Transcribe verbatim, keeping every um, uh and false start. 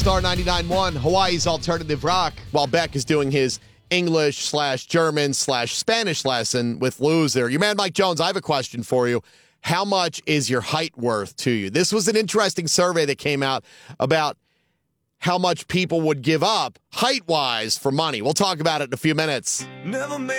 Star ninety-nine point one, Hawaii's alternative rock, while Beck is doing his English slash German slash Spanish lesson with Loser. Your man Mike Jones, I have a question for you. How much is your height worth to you? This was an interesting survey that came out about how much people would give up height-wise for money. We'll talk about it in a few minutes. Never made